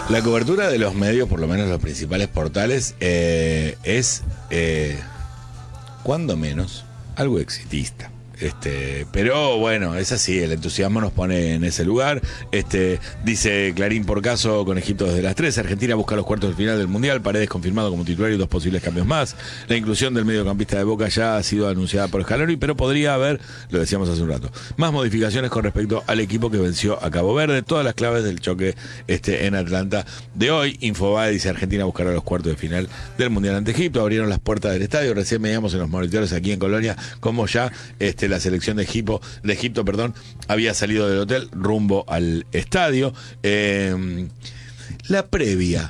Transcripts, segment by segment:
La cobertura de los medios, por lo menos los principales portales, es, cuando menos, algo exitista. Pero bueno, es así, el entusiasmo nos pone en ese lugar. Dice Clarín: por caso con Egipto desde las 3, Argentina busca los cuartos de final del Mundial, Paredes confirmado como titular y 2 posibles cambios más. La inclusión del mediocampista de Boca ya ha sido anunciada por Scaloni, pero podría haber, lo decíamos hace un rato, más modificaciones con respecto al equipo que venció a Cabo Verde. Todas las claves del choque en Atlanta de hoy. Infobae dice: Argentina buscará los cuartos de final del Mundial ante Egipto. Abrieron las puertas del estadio. Recién veíamos en los monitores aquí en Colonia como ya la selección de Egipto, había salido del hotel rumbo al estadio. La previa,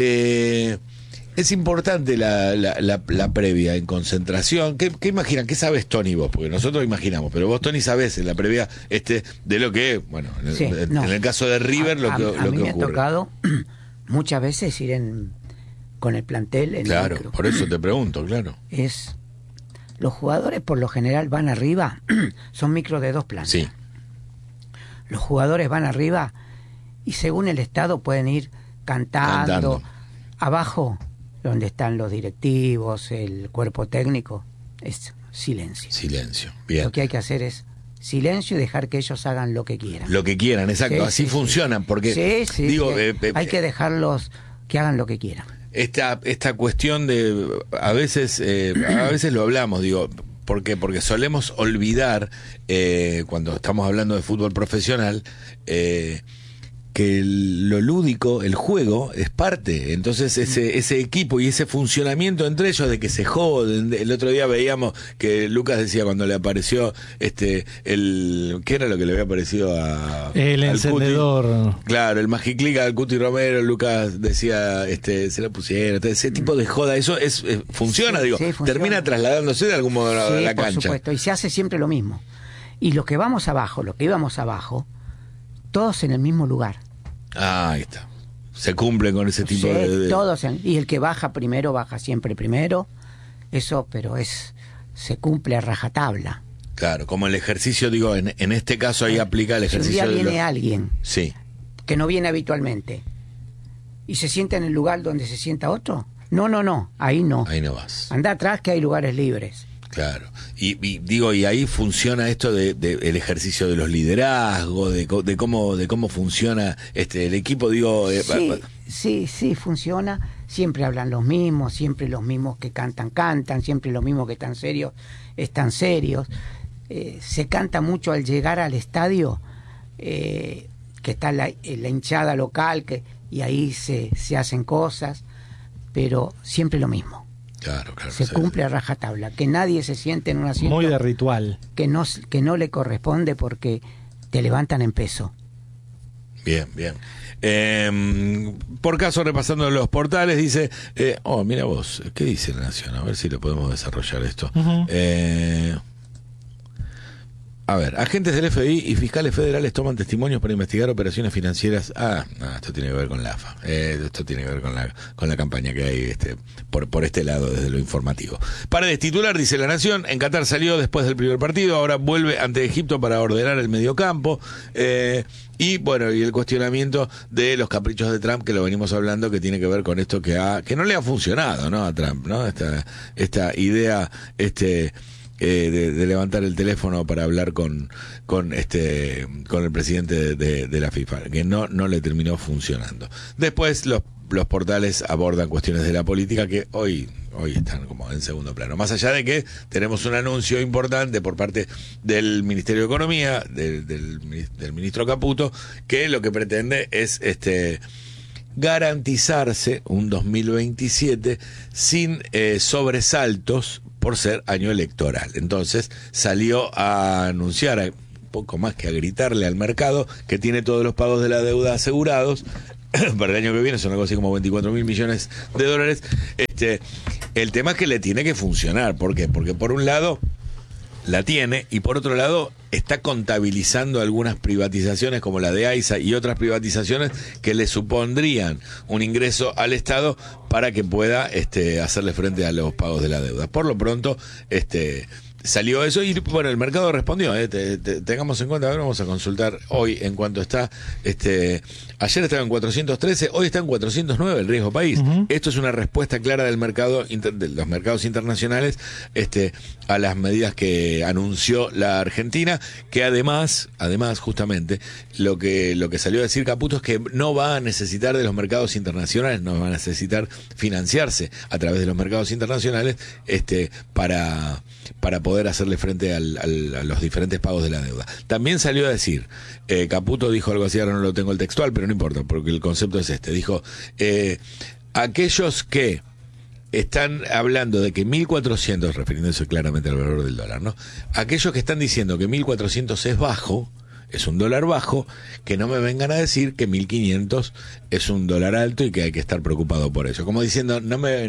es importante la previa en concentración. ¿Qué imaginan? ¿Qué sabes, Tony, vos? Porque nosotros imaginamos, pero vos, Tony, sabés en la previa de lo que, bueno, en el caso de River, lo que a mí me ocurre. Ha tocado muchas veces ir con el plantel en claro, micro. por eso te pregunto, claro. Los jugadores por lo general van arriba, son micros de 2 plantas. Sí. Los jugadores van arriba y según el estado pueden ir cantando. Abajo, donde están los directivos, el cuerpo técnico, es silencio. Silencio, bien. Lo que hay que hacer es silencio y dejar que ellos hagan lo que quieran. Lo que quieran, exacto, Sí, así sí, funcionan, sí. porque digo, hay que dejarlos que hagan lo que quieran. Esta cuestión de a veces lo hablamos, digo, ¿por qué? Porque solemos olvidar cuando estamos hablando de fútbol profesional que lo lúdico, el juego, es parte. Entonces ese equipo y ese funcionamiento entre ellos de que se joden. El otro día veíamos que Lucas decía cuando le apareció ¿qué era lo que le había aparecido el encendedor? Cuti? Claro, el Magiclick al Cuti Romero. Lucas decía, se lo pusieron. Ese tipo de joda, eso funciona, sí, funciona. Termina trasladándose de algún modo a la cancha. Por supuesto, y se hace siempre lo mismo. Y los que íbamos abajo, todos en el mismo lugar. Ahí está. Se cumple con ese tipo de... Todos, y el que baja primero, baja siempre primero. Eso, pero se cumple a rajatabla. Claro, como el ejercicio, digo, en este caso ahí aplica el ejercicio. Si un día viene alguien sí, que no viene habitualmente y se sienta en el lugar donde se sienta otro, no, ahí no. Ahí no vas. Anda atrás que hay lugares libres. Claro, y ahí funciona esto de el ejercicio de los liderazgos, de cómo funciona el equipo, digo. Sí, funciona. Siempre hablan los mismos que cantan, siempre los mismos que están serios. Se canta mucho al llegar al estadio, que está la hinchada local, y ahí se hacen cosas, pero siempre lo mismo. Claro, se cumple a rajatabla, que nadie se siente en un asiento muy de ritual que no le corresponde, porque te levantan en peso. Bien. Por caso, repasando los portales, dice, mira vos, ¿qué dice La Nación? A ver si lo podemos desarrollar esto. Uh-huh. A ver, agentes del FBI y fiscales federales toman testimonios para investigar operaciones financieras. Esto tiene que ver con la AFA. Esto tiene que ver con la campaña que hay por este lado, desde lo informativo. Paredes titular, dice La Nación. En Qatar salió después del primer partido, ahora vuelve ante Egipto para ordenar el mediocampo. Y bueno, y el cuestionamiento de los caprichos de Trump, que lo venimos hablando, que tiene que ver con esto que no le ha funcionado, ¿no? A Trump, ¿no? Esta idea, de levantar el teléfono para hablar con el presidente de la FIFA, que no le terminó funcionando. Después los portales abordan cuestiones de la política que hoy están como en segundo plano, más allá de que tenemos un anuncio importante por parte del Ministerio de Economía, del ministro Caputo, que lo que pretende es garantizarse un 2027 sin sobresaltos por ser año electoral. Entonces salió a anunciar, poco más que a gritarle al mercado, que tiene todos los pagos de la deuda asegurados para el año que viene, son algo así como 24.000 millones de dólares. El tema es que le tiene que funcionar. ¿Por qué? Porque por un lado la tiene, y por otro lado está contabilizando algunas privatizaciones como la de AISA y otras privatizaciones que le supondrían un ingreso al Estado para que pueda hacerle frente a los pagos de la deuda. Por lo pronto, salió eso y bueno, el mercado respondió. Tengamos en cuenta, ahora vamos a consultar hoy en cuanto está. Ayer estaba en 413, hoy está en 409 el riesgo país. Esto es una respuesta clara del mercado, de los mercados internacionales, a las medidas que anunció la Argentina, que además justamente lo que salió a decir Caputo es que no va a necesitar de los mercados internacionales, no va a necesitar financiarse a través de los mercados internacionales para poder hacerle frente a los diferentes pagos de la deuda. También salió a decir, Caputo dijo algo así, ahora no lo tengo el textual, pero no importa, porque el concepto es dijo, aquellos que están hablando de que 1.400, refiriéndose claramente al valor del dólar, ¿no? Aquellos que están diciendo que 1.400 es bajo, es un dólar bajo, que no me vengan a decir que 1.500 es un dólar alto y que hay que estar preocupado por eso. Como diciendo, no me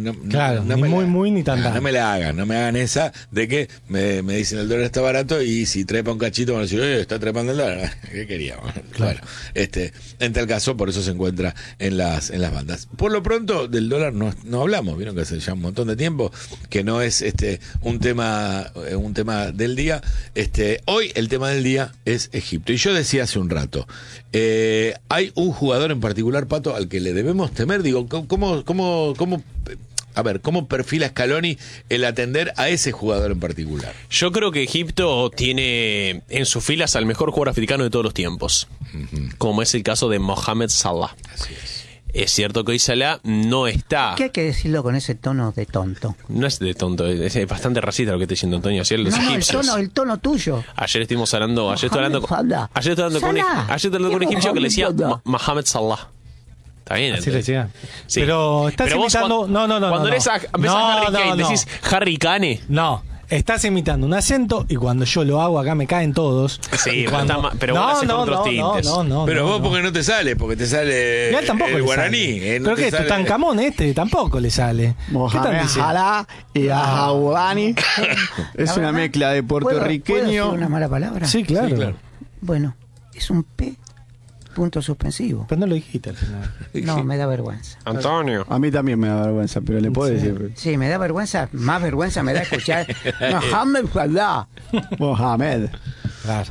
la hagan, no me hagan esa de que me dicen el dólar está barato y si trepa un cachito van a decir, está trepando el dólar. ¿Qué queríamos? Claro. Bueno, en tal caso, por eso se encuentra en las bandas. Por lo pronto, del dólar no hablamos, vieron que hace ya un montón de tiempo que no es un tema del día. Hoy el tema del día es Egipto. Y yo decía hace un rato, hay un jugador en particular, Pato, al que le debemos temer. Digo, ¿cómo perfila Scaloni el atender a ese jugador en particular? Yo creo que Egipto tiene en sus filas al mejor jugador africano de todos los tiempos, como es el caso de Mohamed Salah. Así es. Es cierto que hoy Salah no está... ¿Qué hay que decirlo con ese tono de tonto? No es de tonto, es bastante racista lo que está diciendo Antonio. Ayer los egipcios... el tono tuyo. Ayer estuvimos hablando... Ayer estoy hablando con un egipcio que le decía Mohamed Salah. Está bien. Así le decía. Sí. Pero estás imitando... No. Cuando lees a Harry Kane, decís Harry Kane. No. Estás imitando un acento y cuando yo lo hago acá me caen todos. Sí, pero vos lo haces con otros tintes. Pero vos porque no te sale, porque te sale el guaraní. ¿Pero qué? Tutankamón tampoco le sale. Mohamed Salah y Ahawani. Es una mezcla de puertorriqueño. ¿Puedo decir una mala palabra? Sí, claro. Bueno, es un P. Punto suspensivo. Pero no lo dijiste al final. No, me da vergüenza. Antonio. A mí también me da vergüenza, pero le puedo decir. Sí, me da vergüenza. Más vergüenza me da escuchar Mohamed Salah. Mohamed. Claro.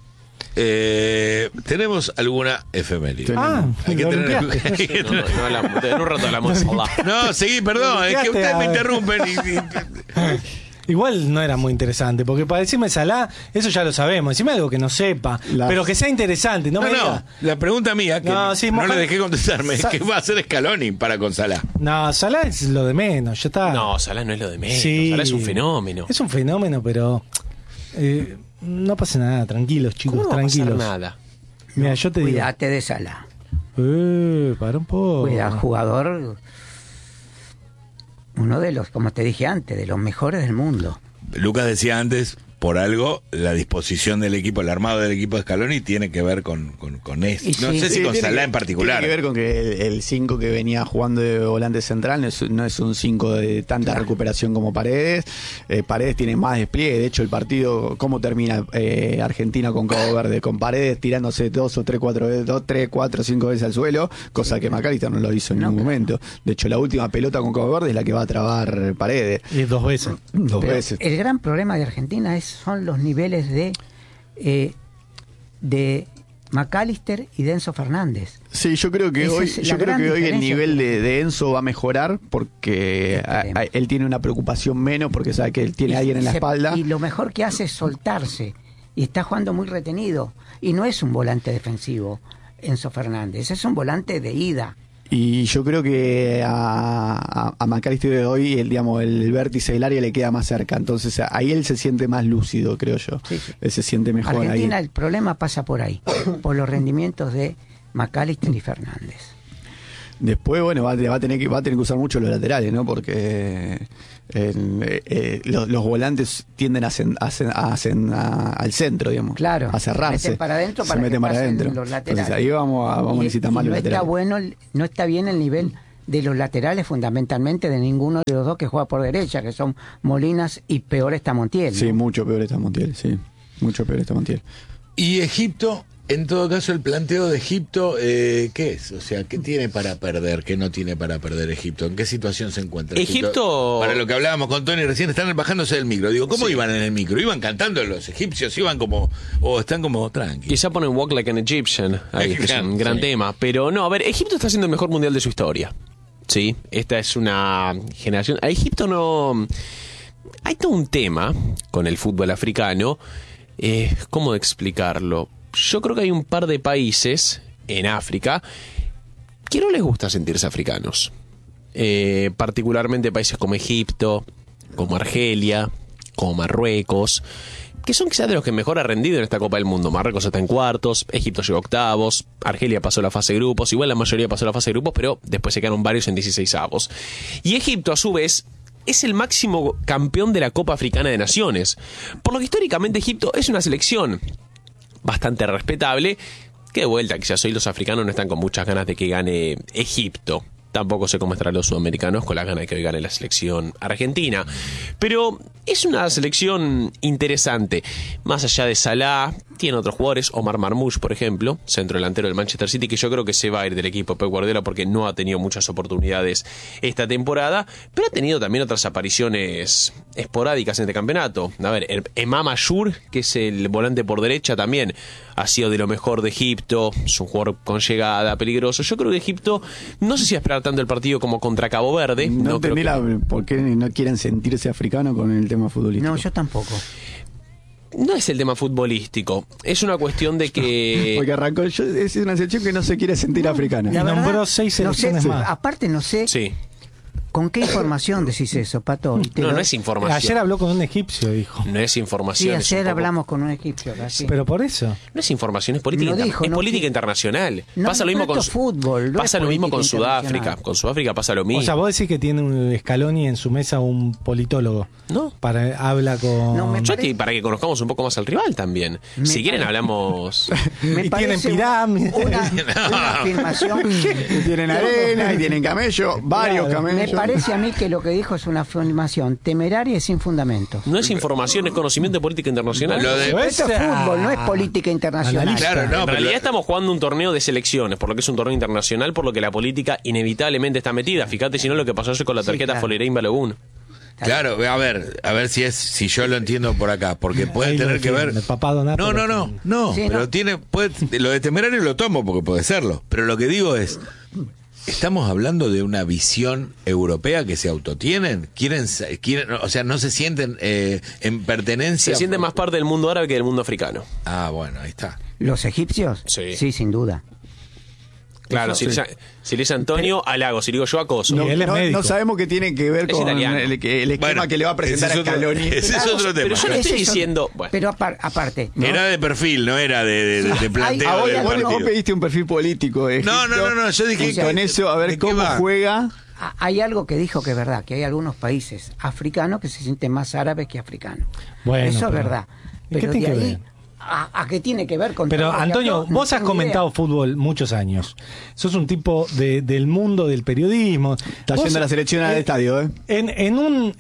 ¿Tenemos alguna efeméride? Hay que tener... No hablamos. En un rato hablamos de Salah. No, seguí, perdón. Es que ustedes me interrumpen Igual no era muy interesante, porque para decirme Salah, eso ya lo sabemos. Decime algo que no sepa, pero que sea interesante. No, la pregunta mía, que no le dejé contestarme, es ¿qué va a hacer Scaloni para con Salah? No, Salah es lo de menos, ya está. No, Salah no es lo de menos. Sí, Salah es un fenómeno. Es un fenómeno, pero no pasa nada. Tranquilos, chicos, ¿Cómo tranquilos. No pasa nada? Mira, yo te digo. Cuídate de Salah. Para un poco. Cuida, jugador... Uno de los, como te dije antes, de los mejores del mundo. Lucas decía antes, por algo, la disposición del equipo, el armado del equipo de Scaloni tiene que ver con eso. No sé si con Salah en particular. Tiene que ver con que el 5 que venía jugando de volante central no es un 5 de tanta recuperación como Paredes. Paredes tiene más despliegue. De hecho, el partido, ¿cómo termina Argentina con Cabo Verde? Con Paredes tirándose 2 o 3, 4, 5 veces al suelo, cosa que McAllister no lo hizo en ningún momento. De hecho, la última pelota con Cabo Verde es la que va a trabar Paredes. Y 2 veces. Dos veces. El gran problema de Argentina son los niveles de McAllister y de Enzo Fernández. Sí, yo creo que hoy el nivel de Enzo va a mejorar porque él tiene una preocupación menos porque sabe que él tiene a alguien en la espalda. Y lo mejor que hace es soltarse y está jugando muy retenido y no es un volante defensivo Enzo Fernández, es un volante de ida. Y yo creo que a McAllister de hoy el vértice del área le queda más cerca. Entonces ahí él se siente más lúcido, creo yo. Sí. Él se siente mejor Argentina, ahí. El problema pasa por ahí, por los rendimientos de McAllister y Fernández. Después, bueno, va a tener que usar mucho los laterales, ¿no? Porque los volantes tienden al centro, digamos. Claro. A cerrarse. Se meten para adentro para que pasen los laterales. Entonces ahí vamos a necesitar más los laterales. No está bien el nivel de los laterales, fundamentalmente de ninguno de los dos que juega por derecha, que son Molinas y peor está Montiel, ¿no? Sí, mucho peor está Montiel, sí. Mucho peor está Montiel. Y Egipto, En todo caso, el planteo de Egipto, ¿qué es? O sea, ¿qué tiene para perder? ¿Qué no tiene para perder Egipto? ¿En qué situación se encuentra Egipto? Para lo que hablábamos con Tony recién, están bajándose del micro. Digo, ¿cómo iban en el micro? ¿Iban cantando los egipcios? ¿Iban como, o están como tranquilos? Quizá ponen Walk Like an Egyptian, ahí, que es un gran tema. Pero no, a ver, Egipto está haciendo el mejor mundial de su historia. Sí, esta es una generación. A Egipto no... Hay todo un tema con el fútbol africano. ¿Cómo explicarlo? Yo creo que hay un par de países en África que no les gusta sentirse africanos. Particularmente países como Egipto, como Argelia, como Marruecos, que son quizás de los que mejor ha rendido en esta Copa del Mundo. Marruecos está en cuartos, Egipto llegó a octavos, Argelia pasó la fase de grupos, igual la mayoría pasó la fase de grupos, pero después se quedaron varios en 16avos. Y Egipto, a su vez, es el máximo campeón de la Copa Africana de Naciones. Por lo que históricamente Egipto es una selección bastante respetable, que de vuelta, quizás hoy los africanos no están con muchas ganas de que gane Egipto. Tampoco sé cómo estarán los sudamericanos con la gana de que hoy gane la selección argentina. Pero es una selección interesante. Más allá de Salah, tiene otros jugadores. Omar Marmoush, por ejemplo, centro delantero del Manchester City, que yo creo que se va a ir del equipo Pep Guardiola porque no ha tenido muchas oportunidades esta temporada. Pero ha tenido también otras apariciones esporádicas en este campeonato. A ver, Emam Ashur, que es el volante por derecha, también ha sido de lo mejor de Egipto. Es un jugador con llegada, peligroso. Yo creo que Egipto, no sé si va a esperar tanto el partido como contra Cabo Verde. No entendí por qué no quieren sentirse africanos con el tema futbolístico. No, yo tampoco. No es el tema futbolístico, es una cuestión de que... Porque arrancó, es una selección que no se quiere sentir africana. Y nombró 6 selecciones más. Aparte no sé Sí. con qué información decís eso, Pato. No es información. Ayer habló con un egipcio, dijo. No es Sí, información. es un ayer poco- hablamos con un egipcio acá, sí. Pero por eso. No es información, es política, Lo dijo, es no política qui- internacional. No, Pasa lo mismo esto con es fútbol, no pasa es lo mismo política con Sudáfrica. internacional. Con Sudáfrica pasa lo mismo. O sea, vos decís que tiene un Scaloni en su mesa un politólogo. No. Habla con... No, me Yo para que conozcamos un poco más al rival también. Me Si quieren parece- hablamos. Me Y parece tienen pirámides. una afirmación. Y tienen arena, y tienen camello, varios Claro, camellos. Me parece a mí que lo que dijo es una afirmación temeraria y sin fundamento. No es información, es conocimiento de política internacional. Lo de- Esto es fútbol, no es política internacional. Analista. Claro, no, En pero realidad estamos jugando un torneo de selecciones, por lo que es un torneo internacional, por lo que la política inevitablemente está metida. Fíjate si no lo que pasó ayer con la Sí, tarjeta claro. Folerein Balogun. Claro, a ver si yo lo entiendo por acá, porque puede Ahí lo tener que ver. defiende, papá Donato No, lo defiende. Sí, pero no. lo de temerario lo tomo porque puede serlo, pero lo que digo es, estamos hablando de una visión europea que se autotienen, quieren, o sea, no se sienten en pertenencia. Se siente más parte del mundo árabe que del mundo africano. Ah, bueno, ahí está. ¿Los egipcios? Sí. sin duda. Claro, si le dice Antonio, halago, si le digo yo, acoso. No, Y él es médico. no sabemos qué tiene que ver Es con italiano. el esquema Bueno, que le va a presentar ese a es otro- Scaloni. ese es otro tema. Pero yo no Ese estoy es otro- diciendo... Bueno, Pero aparte, ¿no? Era de perfil, no era de planteo Ah, del vos partido. pediste un perfil político de No, Egipto. no, yo dije Y con que- eso, a ¿de ver qué cómo va? juega. Hay algo que dijo que es verdad, que hay algunos países africanos que se sienten más árabes que africanos. Bueno, Eso es pero- verdad. ¿y qué Pero tiene de que ahí ver? a qué tiene que ver con Pero todo lo que Antonio, habló, no vos has tengo comentado idea. fútbol muchos años. Sos un tipo del mundo del periodismo. Está Vos, yendo a la selección al estadio, ¿eh? En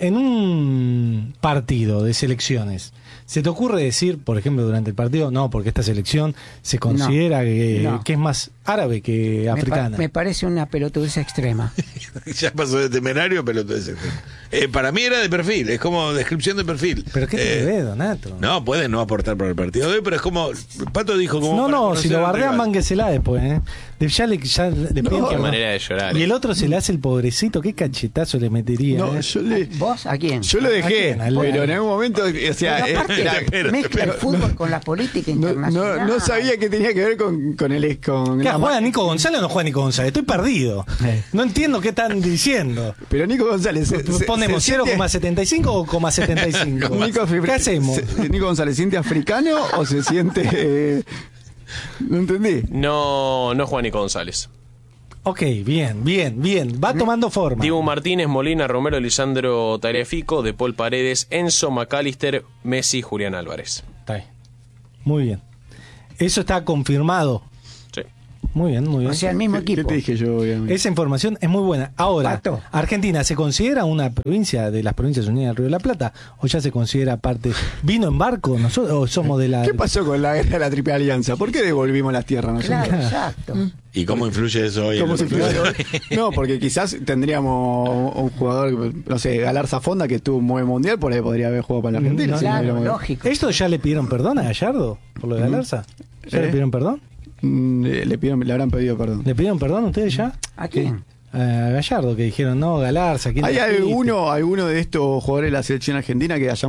un partido de selecciones, ¿se te ocurre decir, por ejemplo, durante el partido, no, porque esta selección se considera No. que es más árabe que africana? Me parece una pelotudez extrema. Ya pasó de temerario, pero todo ese. Para mí era de perfil, es como descripción de perfil. ¿Pero qué te ve, Donato? No, puede no aportar para el partido de hoy, pero es como. Pato dijo como. No, para no, conocer si lo al bardean, rival. mánguesela después, ¿eh? Ya le piden No, qué que manera de llorar. Y el otro se le hace el pobrecito, qué cachetazo le metería. No, ¿eh? ¿Vos a quién? yo lo dejé, ¿A quién? Al- pero en algún momento, o sea, Pero aparte, era- mezcla el fútbol con la política no, internacional. no sabía que tenía que ver con el ¿Qué, ¿Juega Nico González o no juega Nico González? Estoy perdido. No entiendo qué están diciendo. Pero Nico González ¿Ponemos se siente- 0,75 o 0,75? Nico, ¿Qué hacemos? Nico González, ¿siente africano o se siente no entendí? No juega Nico González. Ok, bien. Va tomando forma. Dibu Martínez, Molina, Romero, Lisandro Tagliafico, De Paul Paredes, Enzo McAllister, Messi, Julián Álvarez. Está bien. Muy bien. Eso está confirmado. Sí. muy bien, muy bien. O sea, el mismo ¿Qué equipo. te dije yo? Obviamente? Esa información es muy buena. Ahora, Pato. ¿Argentina se considera una provincia de las Provincias Unidas del Río de la Plata o ya se considera parte? ¿Vino en barco nosotros o somos de la... ¿Qué pasó con la guerra de la Triple Alianza? ¿Por qué devolvimos las tierras nosotros? Claro, exacto. ¿Y cómo influye eso hoy? ¿Cómo en se lo que- explica? No, porque quizás tendríamos un jugador, no sé, Galarza Fonda, que estuvo un buen mundial, por ahí podría haber jugado para la Argentina. No, si no Claro, hubiéramos- lógico. ¿Esto ya le pidieron perdón a Gallardo por lo de Galarza? ¿Ya le pidieron perdón? Le habrán pedido perdón. ¿Le pidieron perdón ustedes ya? ¿A quién? A Gallardo, que dijeron, no, Galarza. ¿quién ¿Hay le dijiste? alguno de estos jugadores de la selección argentina que hayamos